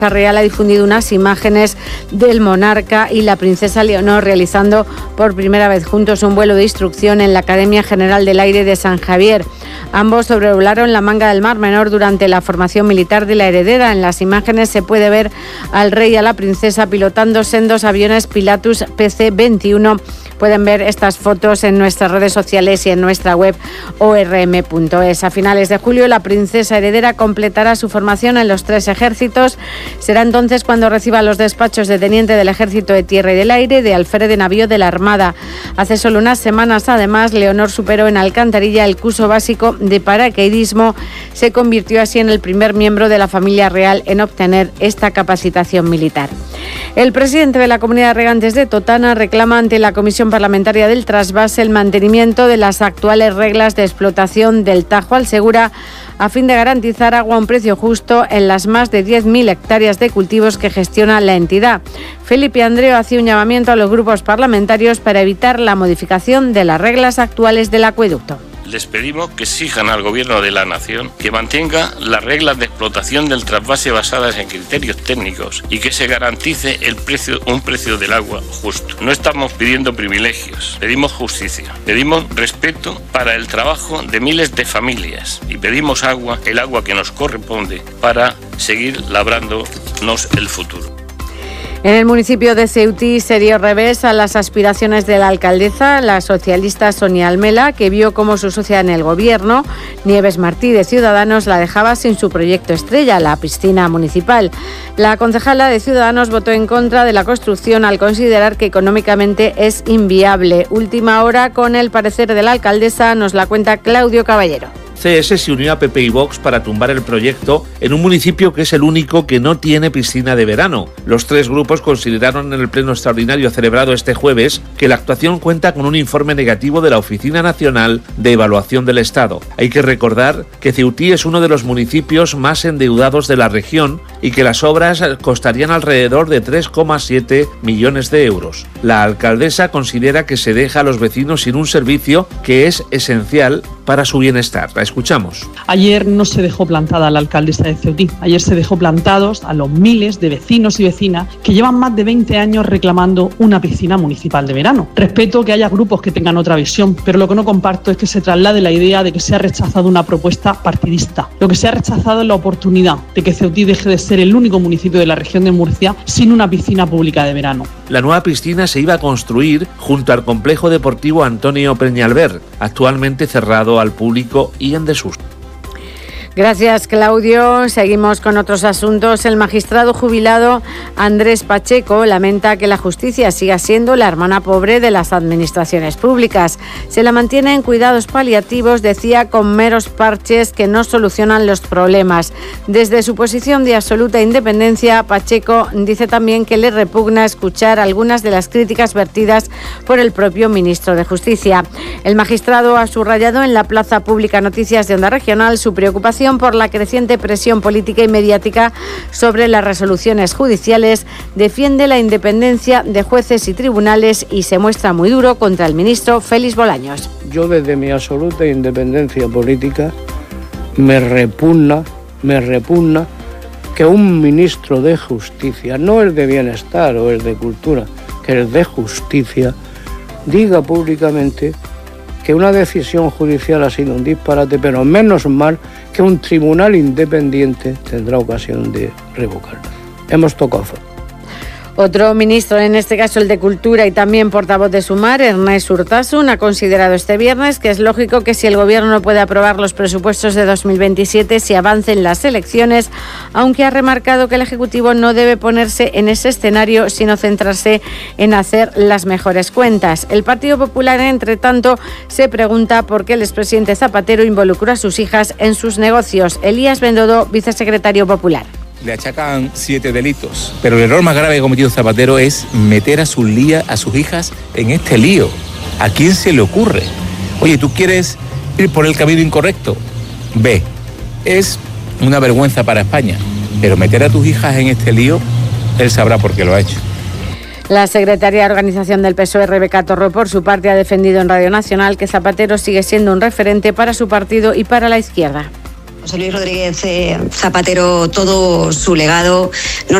Real ha difundido unas imágenes del monarca y la princesa Leonor realizando por primera vez juntos un vuelo de instrucción en la Academia General del Aire de San Javier. Ambos sobrevolaron la Manga del Mar Menor durante la formación militar de la heredera. En las imágenes se puede ver al rey y a la princesa pilotando sendos aviones Pilatus PC-21. Pueden ver estas fotos en nuestras redes sociales y en nuestra web orm.es. A finales de julio, la princesa heredera completará su formación en los 3 ejércitos. Será entonces cuando reciba los despachos de teniente del Ejército de Tierra y del Aire, de alférez de navío de la Armada. Hace solo unas semanas, además, Leonor superó en Alcantarilla el curso básico de paracaidismo. Se convirtió así en el primer miembro de la familia real en obtener esta capacitación militar. El presidente de la Comunidad de Regantes de Totana reclama ante la Comisión Parlamentaria del Trasvase el mantenimiento de las actuales reglas de explotación del Tajo al Segura a fin de garantizar agua a un precio justo en las más de 10.000 hectáreas de cultivos que gestiona la entidad. Felipe Andreu hacía un llamamiento a los grupos parlamentarios para evitar la modificación de las reglas actuales del acueducto. Les pedimos que exijan al Gobierno de la Nación que mantenga las reglas de explotación del trasvase basadas en criterios técnicos y que se garantice un precio del agua justo. No estamos pidiendo privilegios, pedimos justicia, pedimos respeto para el trabajo de miles de familias y pedimos agua, el agua que nos corresponde para seguir labrándonos el futuro. En el municipio de Ceutí se dio revés a las aspiraciones de la alcaldesa, la socialista Sonia Almela, que vio cómo su socia en el gobierno, Nieves Martí de Ciudadanos, la dejaba sin su proyecto estrella, la piscina municipal. La concejala de Ciudadanos votó en contra de la construcción al considerar que económicamente es inviable. Última hora con el parecer de la alcaldesa, nos la cuenta Claudio Caballero. CS se unió a PP y Vox para tumbar el proyecto en un municipio que es el único que no tiene piscina de verano. Los 3 grupos consideraron en el pleno extraordinario celebrado este jueves que la actuación cuenta con un informe negativo de la Oficina Nacional de Evaluación del Estado. Hay que recordar que Ceutí es uno de los municipios más endeudados de la región y que las obras costarían alrededor de 3,7 millones de euros. La alcaldesa considera que se deja a los vecinos sin un servicio que es esencial para su bienestar. La escuchamos. Ayer no se dejó plantada a la alcaldesa de Ceutí, ayer se dejó plantados a los miles de vecinos y vecinas que llevan más de 20 años reclamando una piscina municipal de verano. Respeto que haya grupos que tengan otra visión, pero lo que no comparto es que se traslade la idea de que se ha rechazado una propuesta partidista. Lo que se ha rechazado es la oportunidad de que Ceutí deje de ser el único municipio de la región de Murcia sin una piscina pública de verano. La nueva piscina se iba a construir junto al complejo deportivo Antonio Peñalver, actualmente cerrado al público y en desuso. Gracias, Claudio. Seguimos con otros asuntos. El magistrado jubilado Andrés Pacheco lamenta que la justicia siga siendo la hermana pobre de las administraciones públicas. Se la mantiene en cuidados paliativos, decía, con meros parches que no solucionan los problemas. Desde su posición de absoluta independencia, Pacheco dice también que le repugna escuchar algunas de las críticas vertidas por el propio ministro de Justicia. El magistrado ha subrayado en la Plaza Pública Noticias de Onda Regional su preocupación por la creciente presión política y mediática sobre las resoluciones judiciales, defiende la independencia de jueces y tribunales y se muestra muy duro contra el ministro Félix Bolaños. Yo, desde mi absoluta independencia política, me repugna que un ministro de Justicia, no el de Bienestar o el de Cultura, que el de Justicia, diga públicamente que una decisión judicial ha sido un disparate, pero menos mal que un tribunal independiente tendrá ocasión de revocarlo. Hemos tocado fondo. Otro ministro, en este caso el de Cultura y también portavoz de Sumar, Ernest Urtasun, ha considerado este viernes que es lógico que si el Gobierno no puede aprobar los presupuestos de 2027 se avancen las elecciones, aunque ha remarcado que el Ejecutivo no debe ponerse en ese escenario, sino centrarse en hacer las mejores cuentas. El Partido Popular, entre tanto, se pregunta por qué el expresidente Zapatero involucró a sus hijas en sus negocios. Elías Bendodo, vicesecretario popular. Le achacan 7 delitos, pero el error más grave que ha cometido Zapatero es meter a sus hijas en este lío. ¿A quién se le ocurre? Oye, ¿tú quieres ir por el camino incorrecto? Ve, es una vergüenza para España, pero meter a tus hijas en este lío, él sabrá por qué lo ha hecho. La secretaria de Organización del PSOE, Rebeca Torró, por su parte, ha defendido en Radio Nacional que Zapatero sigue siendo un referente para su partido y para la izquierda. José Luis Rodríguez Zapatero, todo su legado